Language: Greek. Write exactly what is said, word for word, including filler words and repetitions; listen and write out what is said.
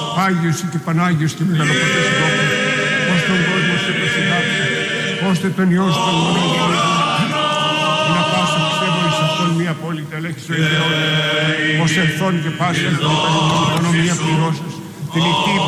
Άγιος και Πανάγιος και Μεγαλοπωτές Δόκος, ως τον κόσμο σε προσυντάξει, ώστε τον Υιό σου τον μονογεννήτων, ή να πάσα πιστεύω εις αυτόν μία απόλυτα ελέγχης ο ιδεών, ως ελθόν και πάσα την οικονομία πληρώσεως, την ηχτή